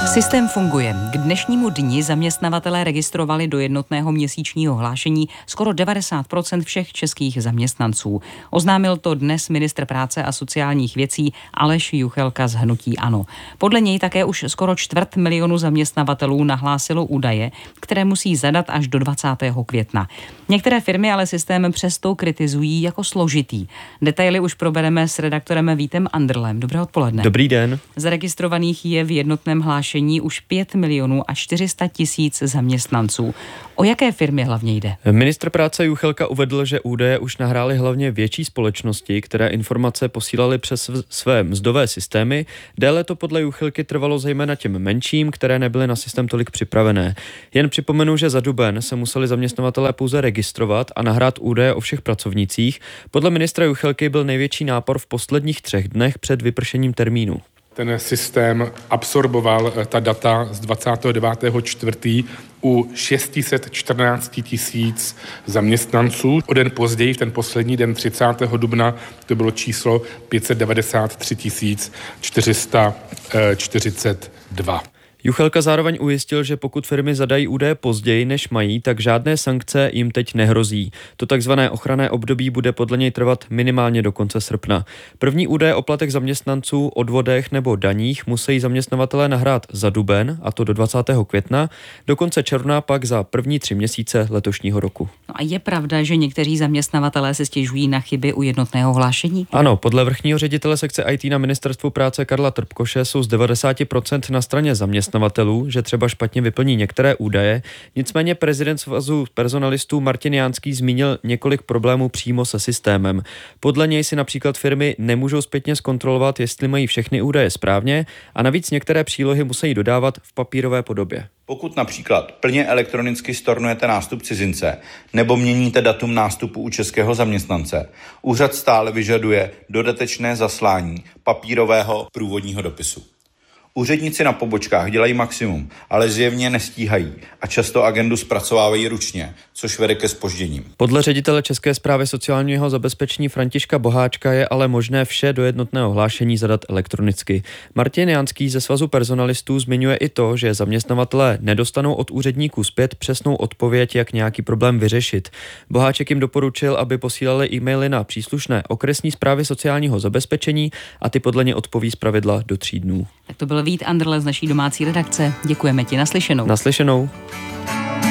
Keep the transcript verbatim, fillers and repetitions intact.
Systém funguje. K dnešnímu dni zaměstnavatelé registrovali do jednotného měsíčního hlášení skoro devadesát procent všech českých zaměstnanců. Oznámil to dnes ministr práce a sociálních věcí Aleš Juchelka z hnutí ANO. Podle něj také už skoro čtvrt milionu zaměstnavatelů nahlásilo údaje, které musí zadat až do dvacátého května. Některé firmy ale systém přesto kritizují jako složitý. Detaily už probereme s redaktorem Vítem Andrlem. Dobré odpoledne. Dobrý den. Zaregistrovaných je v jednotném hlášení už pět milionů a čtyři sta tisíc zaměstnanců. O jaké firmy hlavně jde? Ministr práce Juchelka uvedl, že údaje už nahrály hlavně větší společnosti, které informace posílaly přes své mzdové systémy. Déle to podle Juchelky trvalo zejména těm menším, které nebyly na systém tolik připravené. Jen připomenu, že za duben se museli zaměstnavatelé pouze registrovat a nahrát údaje o všech pracovnících. Podle ministra Juchelky byl největší nápor v posledních třech dnech před vypršením termínu. Ten systém absorboval ta data z dvacátého devátého čtvrtého u šest set čtrnáct tisíc zaměstnanců. O den později, v ten poslední den třicátého dubna, to bylo číslo pět set devadesát tři tisíc čtyři sta čtyřicet dva. Juchelka zároveň ujistil, že pokud firmy zadají údaje později, než mají, tak žádné sankce jim teď nehrozí. To takzvané ochranné období bude podle něj trvat minimálně do konce srpna. První údaje o platech zaměstnanců, odvodech nebo daních musí zaměstnavatelé nahrát za duben, a to do dvacátého května, do konce června pak za první tři měsíce letošního roku. No a je pravda, že někteří zaměstnavatelé se stěžují na chyby u jednotného hlášení? Ano, podle vrchního ředitele sekce í té na ministerstvu práce Karla Trpkoše jsou z devadesát procent na straně zaměstnavatelů, že třeba špatně vyplní některé údaje. Nicméně prezident svazu personalistů Martin Jánský zmínil několik problémů přímo se systémem. Podle něj si například firmy nemůžou zpětně zkontrolovat, jestli mají všechny údaje správně, a navíc některé přílohy musí dodávat v papírové podobě. Pokud například plně elektronicky stornujete nástup cizince nebo měníte datum nástupu u českého zaměstnance, úřad stále vyžaduje dodatečné zaslání papírového průvodního dopisu. Úředníci na pobočkách dělají maximum, ale zjevně nestíhají a často agendu zpracovávají ručně, což vede ke zpožděním. Podle ředitele České správy sociálního zabezpečení Františka Boháčka je ale možné vše do jednotného hlášení zadat elektronicky. Martin Jánský ze svazu personalistů zmiňuje i to, že zaměstnavatelé nedostanou od úředníků zpět přesnou odpověď, jak nějaký problém vyřešit. Boháček jim doporučil, aby posílali e-maily na příslušné okresní správy sociálního zabezpečení a ty podle ně odpoví zpravidla do tří dnů. Tak to byl Vít Andrle z naší domácí redakce. Děkujeme ti, naslyšenou. Naslyšenou.